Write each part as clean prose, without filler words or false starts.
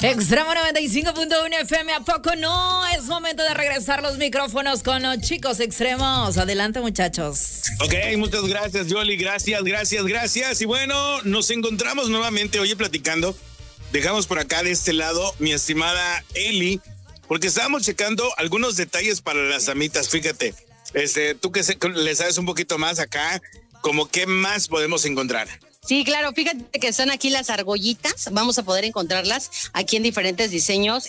Extremo 95.1 FM, ¿a poco no? Es momento de regresar los micrófonos con los chicos extremos. Adelante, muchachos. Ok, muchas gracias, Yoli. Gracias. Y bueno, nos encontramos nuevamente hoy platicando. Dejamos por acá de este lado mi estimada Eli, porque estábamos checando algunos detalles para las damitas. Fíjate, tú que le sabes un poquito más acá, como qué más podemos encontrar. Sí, claro, fíjate que están aquí las argollitas, vamos a poder encontrarlas aquí en diferentes diseños,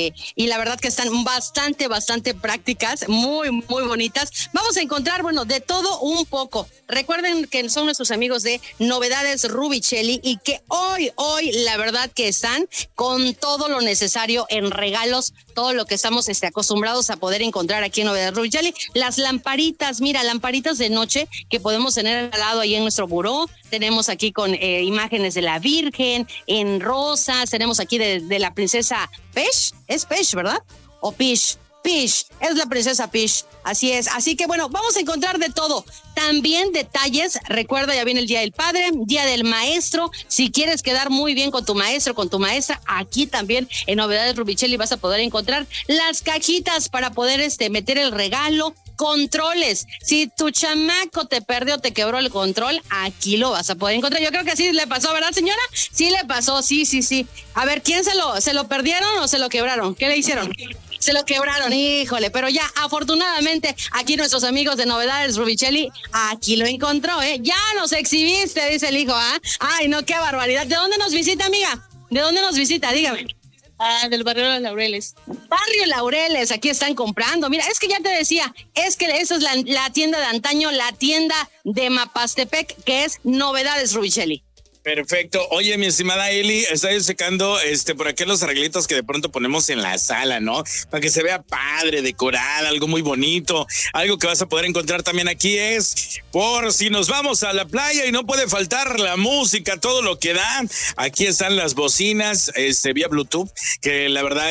y la verdad que están bastante prácticas, muy bonitas. Vamos a encontrar, bueno, de todo un poco. Recuerden que son nuestros amigos de Novedades Rubicelli y que hoy, la verdad que están con todo lo necesario en regalos, todo lo que estamos acostumbrados a poder encontrar aquí en Novedades Rubicelli. Las lamparitas, mira, lamparitas de noche que podemos tener al lado ahí en nuestro buró. Tenemos aquí con imágenes de la Virgen, en rosas. Tenemos aquí de la princesa Peach. ¿Es Peach, verdad? ¿O Peach? Peach, es la princesa Peach, así es. Así que bueno, vamos a encontrar de todo. También detalles, recuerda, ya viene el Día del Padre, Día del Maestro. Si quieres quedar muy bien con tu maestro, con tu maestra, aquí también en Novedades Rubicelli vas a poder encontrar las cajitas para poder meter el regalo. Controles, si tu chamaco te perdió, te quebró el control, aquí lo vas a poder encontrar. Yo creo que sí le pasó, ¿verdad, señora? Sí le pasó, sí. A ver, ¿quién se lo perdieron o se lo quebraron? ¿Qué le hicieron? Se lo quebraron, híjole, pero ya, afortunadamente, aquí nuestros amigos de Novedades Rubicelli, aquí lo encontró, Ya nos exhibiste, dice el hijo, ¿ah? Ay, no, qué barbaridad. ¿De dónde nos visita, amiga? ¿De dónde nos visita? Dígame. Del barrio Los Laureles. Barrio Laureles, aquí están comprando. Mira, es que ya te decía, es que esa es la tienda de antaño, la tienda de Mapastepec, que es Novedades Rubicelli. Perfecto. Oye, mi estimada Eli, estoy checando por aquí los arreglitos que de pronto ponemos en la sala, ¿no? Para que se vea padre, decorada, algo muy bonito. Algo que vas a poder encontrar también aquí es, por si nos vamos a la playa y no puede faltar la música, todo lo que da. Aquí están las bocinas, vía Bluetooth, que la verdad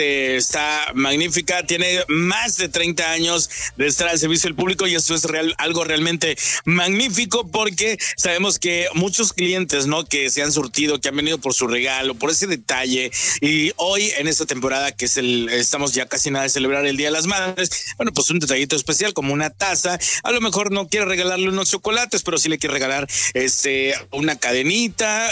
está magnífica. Tiene más de 30 años de estar al servicio del público y esto es algo realmente magnífico porque sabemos que muchos clientes, ¿no?, que se han surtido, que han venido por su regalo, por ese detalle, y hoy en esta temporada que estamos ya casi nada de celebrar el Día de las Madres, bueno, pues un detallito especial como una taza. A lo mejor no quiere regalarle unos chocolates, pero sí le quiere regalar una cadenita,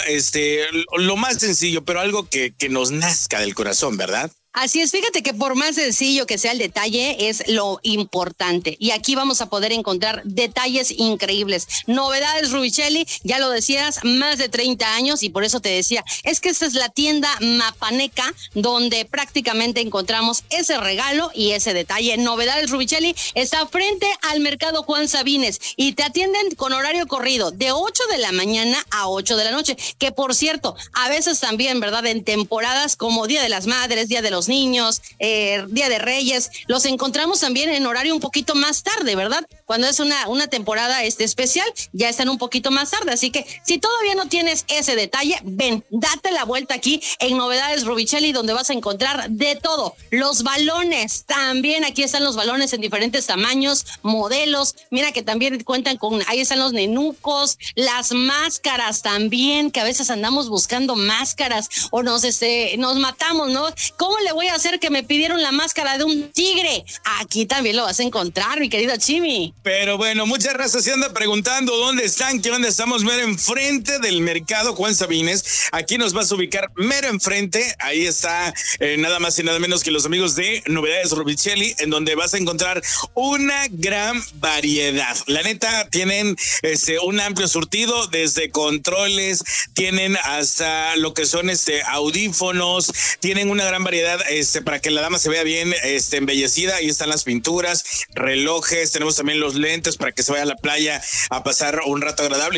lo más sencillo, pero algo que nos nazca del corazón, ¿verdad? Así es, fíjate que por más sencillo que sea el detalle, es lo importante. Y aquí vamos a poder encontrar detalles increíbles. Novedades Rubicelli, ya lo decías, más de 30 años, y por eso te decía, es que esta es la tienda mapaneca, donde prácticamente encontramos ese regalo y ese detalle. Novedades Rubicelli está frente al Mercado Juan Sabines, y te atienden con horario corrido, de 8 de la mañana a 8 de la noche, que por cierto, a veces también, ¿verdad?, en temporadas como Día de las Madres, Día de los Niños, Día de Reyes, los encontramos también en horario un poquito más tarde, ¿verdad? Cuando es una temporada especial, ya están un poquito más tarde, así que si todavía no tienes ese detalle, ven, date la vuelta aquí en Novedades Rubicelli, donde vas a encontrar de todo. Los balones, también aquí están los balones en diferentes tamaños, modelos, mira que también cuentan con, ahí están los nenucos, las máscaras también, que a veces andamos buscando máscaras o nos matamos, ¿no? ¿Cómo le voy a hacer que me pidieron la máscara de un tigre? Aquí también lo vas a encontrar, mi querido Chimi. Pero bueno, muchas gracias. Se anda preguntando dónde están, qué onda. Estamos mero enfrente del Mercado Juan Sabines. Aquí nos vas a ubicar mero enfrente. Ahí está nada más y nada menos que los amigos de Novedades Rubicelli, en donde vas a encontrar una gran variedad. La neta, tienen un amplio surtido, desde controles, tienen hasta lo que son audífonos, tienen una gran variedad para que la dama se vea bien embellecida. Ahí están las pinturas, relojes, tenemos también los lentes para que se vaya a la playa a pasar un rato agradable.